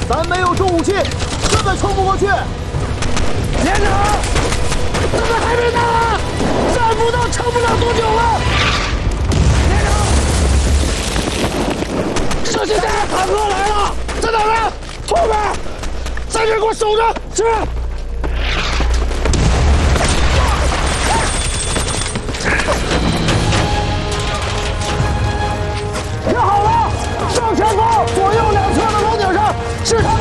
咱没有重武器，根本冲不过去。 连长，怎么还没到啊？站不到，撑不了多久了。连长，射击弹，坦克来了，在哪儿呢？后边，在这儿给我守着。是。听好了，正前方左右两侧的楼顶上是他